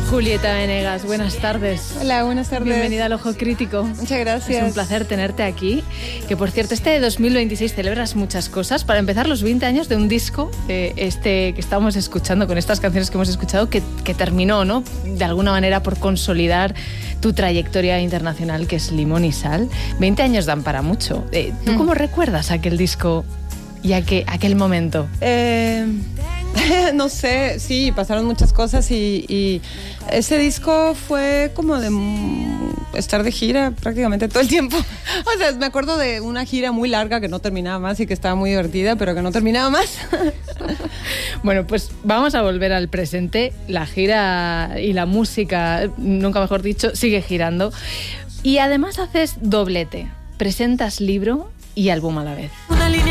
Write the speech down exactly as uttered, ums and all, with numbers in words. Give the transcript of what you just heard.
Julieta Venegas, buenas tardes. Hola, buenas tardes. Bienvenida al Ojo Crítico. Muchas gracias. Es un placer tenerte aquí. Que por cierto, este dos mil veintiséis celebras muchas cosas. Para empezar, los veinte años de un disco, eh, este que estamos escuchando, con estas canciones que hemos escuchado, que, que terminó, ¿no? De alguna manera por consolidar tu trayectoria internacional, que es Limón y Sal. veinte años dan para mucho. Eh, ¿Tú mm. cómo recuerdas aquel disco y aquel, aquel momento? Eh... No sé, sí, pasaron muchas cosas y, y ese disco fue como de estar de gira prácticamente todo el tiempo. O sea, me acuerdo de una gira muy larga que no terminaba más y que estaba muy divertida, pero que no terminaba más. Bueno, pues vamos a volver al presente. La gira y la música, nunca mejor dicho, sigue girando. Y además haces doblete. Presentas libro y álbum a la vez.